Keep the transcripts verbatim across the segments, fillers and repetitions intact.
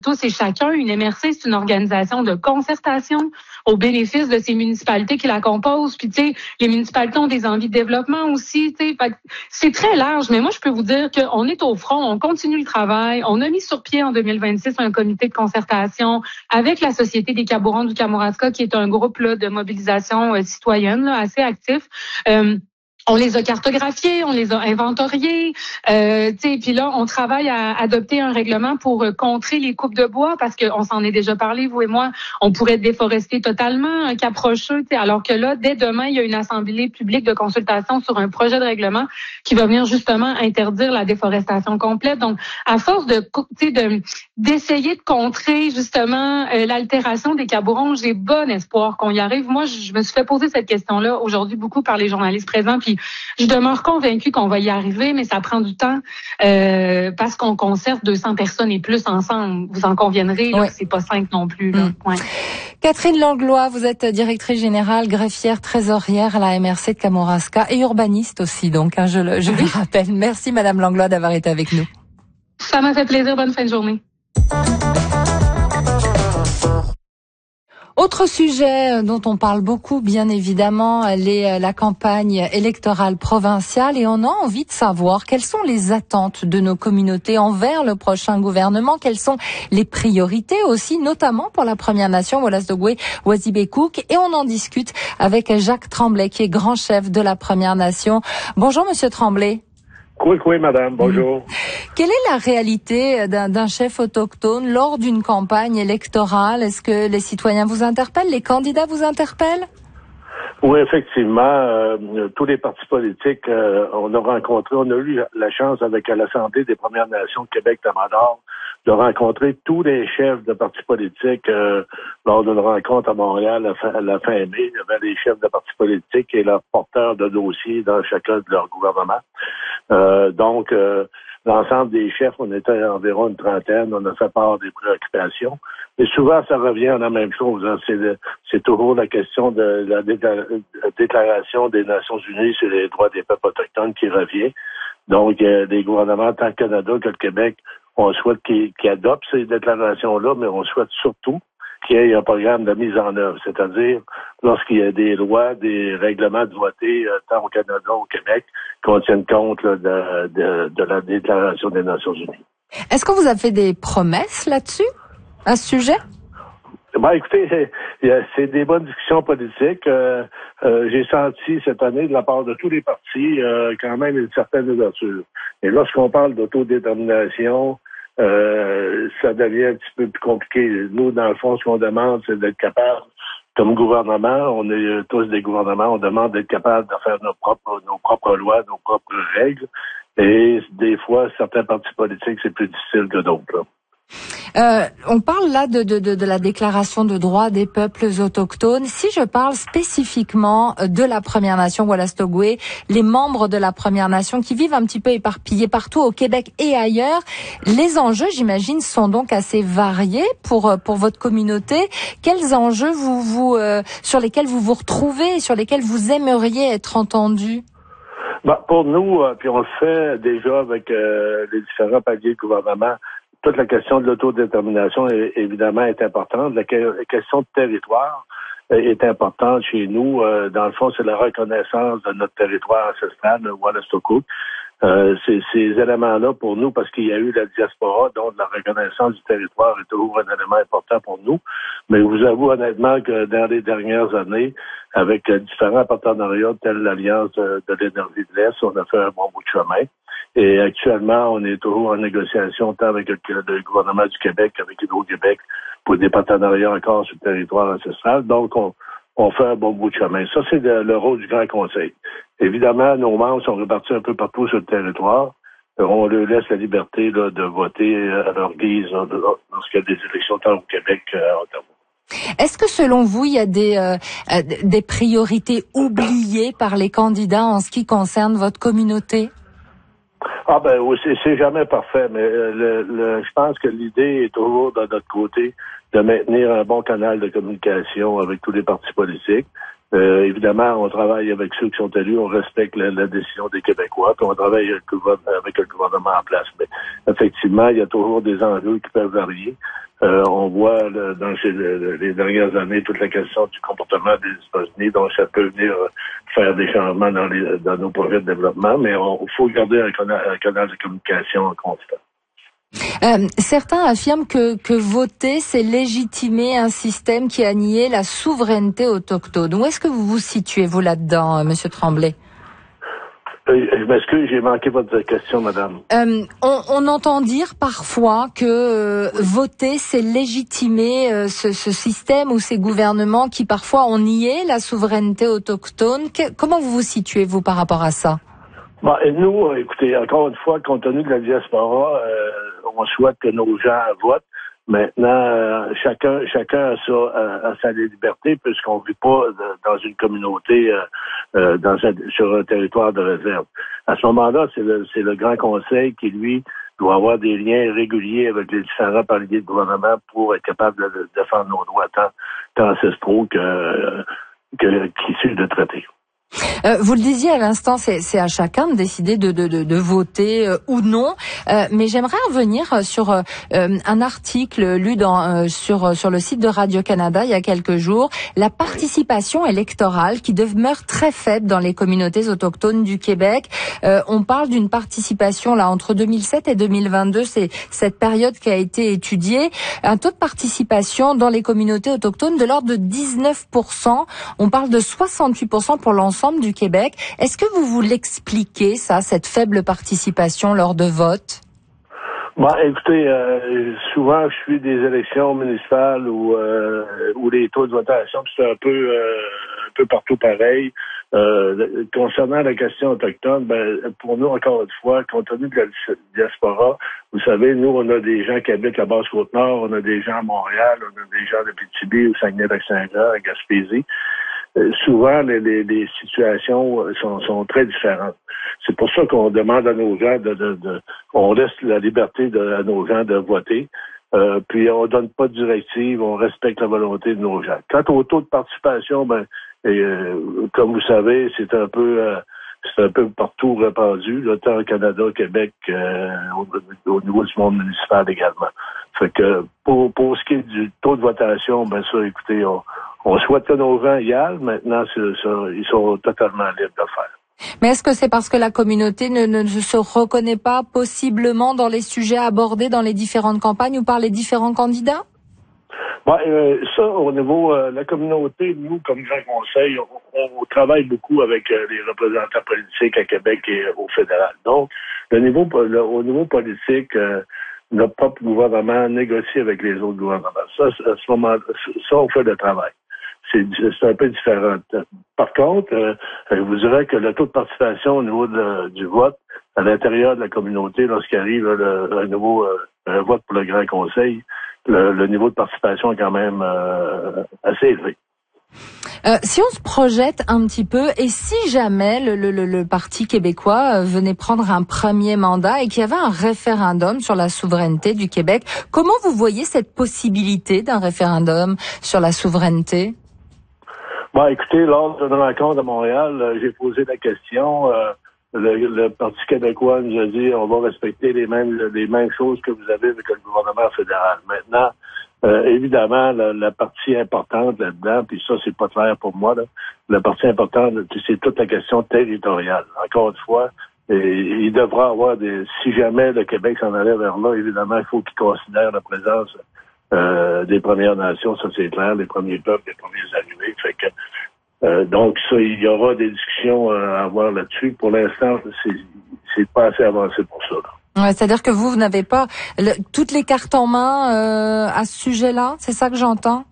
tous et chacun. Une M R C, c'est une organisation de concertation au bénéfice de ces municipalités qui la composent. Puis, tu sais, les municipalités ont des envies de développement aussi, tu sais. C'est très large, mais moi, je peux vous dire qu'on est au front, on continue le travail. On a mis sur pied en deux mille vingt-six un comité de concertation avec la Société des Cabourons du Kamouraska, qui est un groupe là, de mobilisation euh, citoyenne là, assez actif. Euh, On les a cartographiés, on les a inventoriés, euh, tu sais, puis là, on travaille à adopter un règlement pour contrer les coupes de bois parce qu'on s'en est déjà parlé, vous et moi, on pourrait déforester totalement un cap rocheux, tu sais, alors que là, dès demain, il y a une assemblée publique de consultation sur un projet de règlement qui va venir justement interdire la déforestation complète. Donc, à force de, tu sais, de d'essayer de contrer justement euh, l'altération des cabourons, j'ai bon espoir qu'on y arrive. Moi, je me suis fait poser cette question-là aujourd'hui beaucoup par les journalistes présents, puis je demeure convaincue qu'on va y arriver, mais ça prend du temps euh, parce qu'on concerte deux cents personnes et plus ensemble. Vous en conviendrez, là, oui. Que c'est pas simple non plus. Là. Mmh. Ouais. Catherine Langlois, vous êtes directrice générale, greffière, trésorière à la M R C de Kamouraska et urbaniste aussi, donc hein, je le, je le rappelle. Merci Madame Langlois d'avoir été avec nous. Ça m'a fait plaisir. Bonne fin de journée. Autre sujet dont on parle beaucoup, bien évidemment, les, la campagne électorale provinciale, et on a envie de savoir quelles sont les attentes de nos communautés envers le prochain gouvernement, quelles sont les priorités aussi, notamment pour la Première Nation, Wolastoqey-Wazibekuk, et on en discute avec Jacques Tremblay, qui est grand chef de la Première Nation. Bonjour Monsieur Tremblay. Oui, oui, madame, bonjour. Mmh. Quelle est la réalité d'un, d'un chef autochtone lors d'une campagne électorale? Est-ce que les citoyens vous interpellent, les candidats vous interpellent? Oui, effectivement, euh, tous les partis politiques, euh, on a rencontré, on a eu la chance avec l'Assemblée des Premières Nations de Québec-Labrador de rencontrer tous les chefs de partis politiques euh, lors d'une rencontre à Montréal à la, fin, à la fin mai. Il y avait les chefs de partis politiques et leurs porteurs de dossiers dans chacun de leur gouvernement. Euh, donc, euh, l'ensemble des chefs, on était environ une trentaine, on a fait part des préoccupations. Mais souvent, ça revient à la même chose. Hein. C'est, le, c'est toujours la question de la Déclaration des Nations Unies sur les droits des peuples autochtones qui revient. Donc, euh, les gouvernements, tant le Canada que le Québec, on souhaite qu'ils, qu'ils adoptent ces déclarations-là, mais on souhaite surtout qu'il y ait un programme de mise en œuvre, c'est-à-dire lorsqu'il y a des lois, des règlements de voter, euh, tant au Canada qu'au Québec, qu'on tienne compte là, de, de, de la Déclaration des Nations Unies. Est-ce que vous avez fait des promesses là-dessus, à ce sujet? Ben, écoutez, c'est des bonnes discussions politiques. Euh, euh, j'ai senti cette année, de la part de tous les partis, euh, quand même une certaine ouverture. Et lorsqu'on parle d'autodétermination, euh, ça devient un petit peu plus compliqué. Nous, dans le fond, ce qu'on demande, c'est d'être capable, comme gouvernement, on est tous des gouvernements, on demande d'être capable de faire nos propres, nos propres lois, nos propres règles. Et des fois, certains partis politiques, c'est plus difficile que d'autres, là. Euh, on parle là de, de, de, de la déclaration de droits des peuples autochtones. Si je parle spécifiquement de la Première Nation Wolastoqey, les membres de la Première Nation qui vivent un petit peu éparpillés partout au Québec et ailleurs, les enjeux, j'imagine, sont donc assez variés pour pour votre communauté. Quels enjeux vous vous euh, sur lesquels vous vous retrouvez, sur lesquels vous aimeriez être entendus? Ben, pour nous, euh, puis on le fait déjà avec euh, les différents paliers de gouvernement. Toute la question de l'autodétermination, est, évidemment, est importante. La, la question de territoire est importante chez nous. Euh, dans le fond, c'est la reconnaissance de notre territoire ancestral, le Wolastoqey. Euh, c'est, ces éléments-là pour nous, parce qu'il y a eu la diaspora, donc la reconnaissance du territoire est toujours un élément important pour nous. Mais je vous avoue honnêtement que dans les dernières années, avec différents partenariats tels l'Alliance de, de l'énergie de l'Est, on a fait un bon bout de chemin. Et actuellement, on est toujours en négociation tant avec le, le gouvernement du Québec qu'avec Hydro-Québec pour des partenariats encore sur le territoire ancestral. Donc, on, on fait un bon bout de chemin. Ça, c'est le, le rôle du Grand Conseil. Évidemment, nos membres sont répartis un peu partout sur le territoire. On leur laisse la liberté là, de voter à leur guise là, lorsqu'il y a des élections tant au Québec qu'à Ottawa. Est-ce que selon vous, il y a des, euh, des priorités oubliées par les candidats en ce qui concerne votre communauté? Ah ben oui, c'est, c'est jamais parfait, mais le, le, je pense que l'idée est toujours de notre côté de maintenir un bon canal de communication avec tous les partis politiques. Euh, évidemment, on travaille avec ceux qui sont élus, on respecte la, la décision des Québécois, puis on travaille avec le, avec le gouvernement en place. Mais effectivement, il y a toujours des enjeux qui peuvent varier. Euh, on voit là, dans ces, les dernières années toute la question du comportement des États-Unis, donc ça peut venir faire des changements dans, les, dans nos projets de développement, mais il faut garder un canal, un canal de communication constant. Euh, certains affirment que, que voter, c'est légitimer un système qui a nié la souveraineté autochtone. Où est-ce que vous vous situez, vous, là-dedans, euh, Monsieur Tremblay? Euh, je m'excuse, j'ai manqué votre question, madame. Euh, on, on entend dire parfois que euh, oui. voter, c'est légitimer euh, ce, ce système ou ces gouvernements qui parfois ont nié la souveraineté autochtone. Que, comment vous vous situez, vous, par rapport à ça? Bon, et nous, écoutez, encore une fois, compte tenu de la diaspora, euh, on souhaite que nos gens votent. Maintenant, euh, chacun chacun a sa, a sa liberté puisqu'on ne vit pas de, dans une communauté, euh, euh, dans un, sur un territoire de réserve. À ce moment-là, c'est le, c'est le Grand Conseil qui, lui, doit avoir des liens réguliers avec les différents paliers de gouvernement pour être capable de, de défendre nos droits tant, tant ancestraux que, que qu'issus de traités. Euh, vous le disiez à l'instant, c'est, c'est à chacun de décider de, de, de, de voter euh, ou non. Euh, mais j'aimerais revenir sur euh, un article lu dans, euh, sur sur le site de Radio-Canada il y a quelques jours. La participation électorale qui demeure très faible dans les communautés autochtones du Québec. Euh, on parle d'une participation là entre deux mille sept et deux mille vingt-deux. C'est cette période qui a été étudiée. Un taux de participation dans les communautés autochtones de l'ordre de dix-neuf pour cent. On parle de soixante-huit pour cent pour l'ensemble du Québec. Est-ce que vous vous l'expliquez, ça, cette faible participation lors de vote? Bon, écoutez, euh, souvent je suis des élections municipales où, euh, où les taux de votation, c'est un peu euh, un peu partout pareil. Euh, concernant la question autochtone, ben, pour nous, encore une fois, compte tenu de la diaspora, vous savez, nous, on a des gens qui habitent la Basse-Côte-Nord, on a des gens à Montréal, on a des gens de Abitibi, au Saguenay-Lac-Saint-Jean, à Gaspésie. Euh, souvent, les, les, les situations sont, sont très différentes. C'est pour ça qu'on demande à nos gens de, de, de on laisse la liberté de, à nos gens de voter. Euh, puis on donne pas de directive, on respecte la volonté de nos gens. Quant au taux de participation, ben, et, euh, comme vous savez, c'est un peu, euh, c'est un peu partout répandu, là, tant au Canada, au Québec, euh, au, au niveau du monde municipal également. Fait que pour, pour ce qui est du taux de votation, ben ça, écoutez, on On souhaite que nos gens y aillent. Maintenant, c'est, ça, ils sont totalement libres de le faire. Mais est-ce que c'est parce que la communauté ne, ne se reconnaît pas possiblement dans les sujets abordés dans les différentes campagnes ou par les différents candidats? Bon, euh, ça, au niveau de euh, la communauté, nous, comme Grand Conseil, on, on travaille beaucoup avec euh, les représentants politiques à Québec et au fédéral. Donc, le niveau, le, au niveau politique, euh, notre propre gouvernement négocie avec les autres gouvernements. Ça, à ce moment, ça, on fait le travail. C'est, c'est un peu différent. Par contre, euh, je vous dirais que le taux de participation au niveau de, du vote à l'intérieur de la communauté, lorsqu'il arrive le, un nouveau euh, un vote pour le Grand Conseil, le, le niveau de participation est quand même euh, assez élevé. Euh, si on se projette un petit peu, et si jamais le, le, le Parti québécois venait prendre un premier mandat et qu'il y avait un référendum sur la souveraineté du Québec, comment vous voyez cette possibilité d'un référendum sur la souveraineté? Bon, écoutez, lors d'une rencontre à Montréal, euh, j'ai posé la question. Euh, le, le Parti québécois nous a dit on va respecter les mêmes les mêmes choses que vous avez avec le gouvernement fédéral. Maintenant, euh, évidemment, la, la partie importante là-dedans, puis ça, c'est pas clair pour moi, là, la partie importante, c'est toute la question territoriale. Encore une fois, et, il devra avoir des. Si jamais le Québec s'en allait vers là, évidemment, il faut qu'il considère la présence Euh, des Premières Nations, ça c'est clair, les premiers peuples, les premiers arrivés. Fait que, euh, donc ça, il y aura des discussions euh, à avoir là-dessus. Pour l'instant, c'est, c'est pas assez avancé pour ça. Là. Ouais, c'est-à-dire que vous, vous n'avez pas le, toutes les cartes en main euh, à ce sujet-là, c'est ça que j'entends?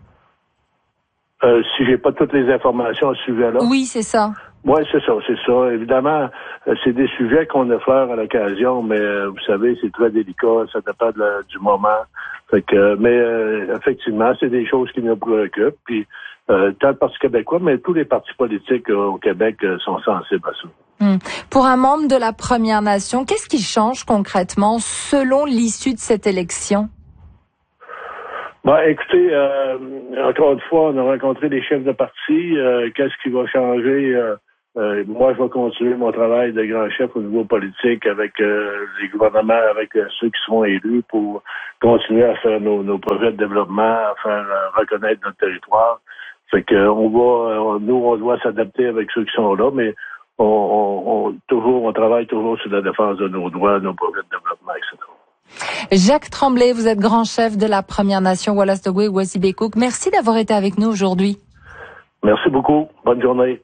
Euh, si j'ai pas toutes les informations à ce sujet-là. Oui, c'est ça. Oui, c'est ça, c'est ça. Évidemment, euh, c'est des sujets qu'on effleure à l'occasion, mais euh, vous savez, c'est très délicat, ça dépend de la, du moment. Fait que, mais euh, effectivement, c'est des choses qui nous préoccupent. Puis euh, tant le Parti québécois, mais tous les partis politiques euh, au Québec euh, sont sensibles à ça. Hum. Pour un membre de la Première Nation, qu'est-ce qui change concrètement selon l'issue de cette élection? Bon, Bon, écoutez, euh, encore une fois, on a rencontré des chefs de parti. Euh, qu'est-ce qui va changer? Euh, euh, moi, je vais continuer mon travail de grand chef au niveau politique avec euh, les gouvernements, avec euh, ceux qui seront élus pour continuer à faire nos, nos projets de développement, à faire euh, reconnaître notre territoire. Fait que on va, euh, nous, on doit s'adapter avec ceux qui sont là, mais on, on, on toujours, on travaille toujours sur la défense de nos droits, nos projets de développement, et cetera. Jacques Tremblay, vous êtes grand chef de la Première Nation Wolastoqey-Wasibecook. Merci d'avoir été avec nous aujourd'hui. Merci beaucoup. Bonne journée.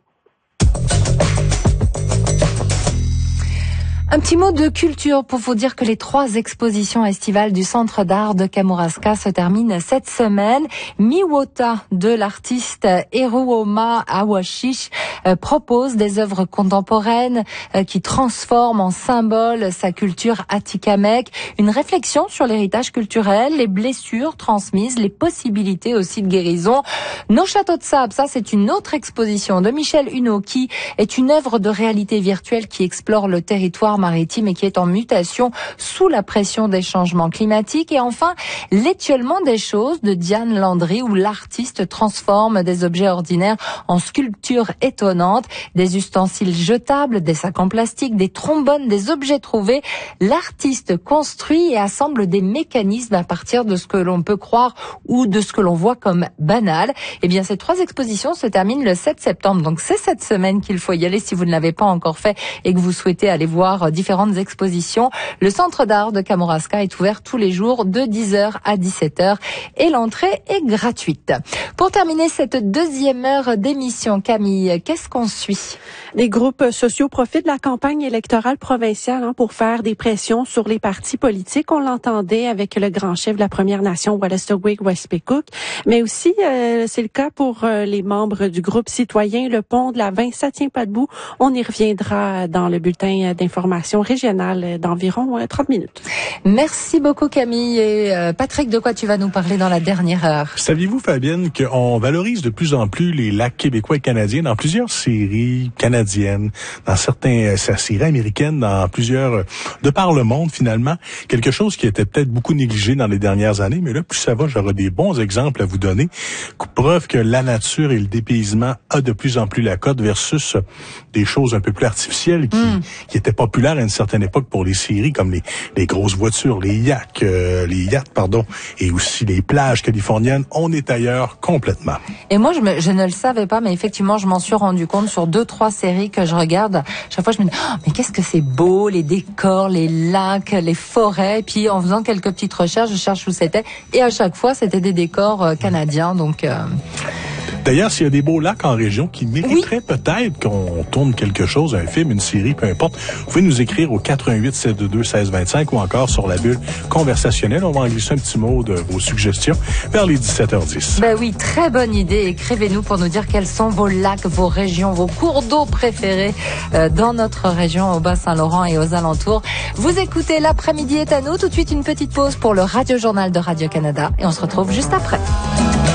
Un petit mot de culture pour vous dire que les trois expositions estivales du Centre d'art de Kamouraska se terminent cette semaine. Miwota de l'artiste Eruoma Awashish euh, propose des œuvres contemporaines euh, qui transforment en symbole sa culture atikamek. Une réflexion sur l'héritage culturel, les blessures transmises, les possibilités aussi de guérison. Nos châteaux de sable, ça c'est une autre exposition de Michel Huneau qui est une œuvre de réalité virtuelle qui explore le territoire maritime et qui est en mutation sous la pression des changements climatiques. Et enfin, l'étiolement des choses de Diane Landry, où l'artiste transforme des objets ordinaires en sculptures étonnantes, des ustensiles jetables, des sacs en plastique, des trombones, des objets trouvés. L'artiste construit et assemble des mécanismes à partir de ce que l'on peut croire ou de ce que l'on voit comme banal. Eh bien, ces trois expositions se terminent le sept septembre. Donc, c'est cette semaine qu'il faut y aller si vous ne l'avez pas encore fait et que vous souhaitez aller voir différentes expositions. Le Centre d'art de Kamouraska est ouvert tous les jours de dix heures à dix-sept heures et l'entrée est gratuite. Pour terminer cette deuxième heure d'émission, Camille, qu'est-ce qu'on suit? Les groupes sociaux profitent de la campagne électorale provinciale hein, pour faire des pressions sur les partis politiques. On l'entendait avec le grand chef de la Première Nation Wolastoqey-Wasibecook, mais aussi euh, c'est le cas pour euh, les membres du groupe citoyen Le Pont de la Vin, ça tient pas debout. On y reviendra dans le bulletin d'information régionale d'environ trente minutes. Merci beaucoup Camille. Et euh, Patrick, de quoi tu vas nous parler dans la dernière heure? Saviez-vous, Fabienne, qu'on valorise de plus en plus les lacs québécois et canadiens dans plusieurs séries canadiennes, dans certains euh, séries américaines, dans plusieurs, euh, de par le monde finalement, quelque chose qui était peut-être beaucoup négligé dans les dernières années, mais là, plus ça va, j'aurai des bons exemples à vous donner. Preuve que la nature et le dépaysement a de plus en plus la cote versus des choses un peu plus artificielles qui, mm. qui étaient populaires à une certaine époque pour les séries, comme les, les grosses voitures, les yachts, euh, les yachts, pardon, et aussi les plages californiennes. On est ailleurs complètement. Et moi, je, me, je ne le savais pas, mais effectivement, je m'en suis rendu compte sur deux, trois séries que je regarde. Chaque fois, je me dis, oh, mais qu'est-ce que c'est beau, les décors, les lacs, les forêts. Et puis, en faisant quelques petites recherches, je cherche où c'était. Et à chaque fois, c'était des décors euh, canadiens. Donc, euh... D'ailleurs, s'il y a des beaux lacs en région qui mériteraient oui. peut-être qu'on tourne quelque chose, un film, une série, peu importe, vous pouvez nous écrire au quatre un huit sept deux deux un six deux cinq ou encore sur la bulle conversationnelle. On va en glisser un petit mot de vos suggestions vers les dix-sept heures dix. Ben oui, très bonne idée. Écrivez-nous pour nous dire quels sont vos lacs, vos régions, vos cours d'eau préférés euh, dans notre région, au Bas-Saint-Laurent et aux alentours. Vous écoutez L'après-midi est à nous. Tout de suite, une petite pause pour le Radio-Journal de Radio-Canada et on se retrouve juste après.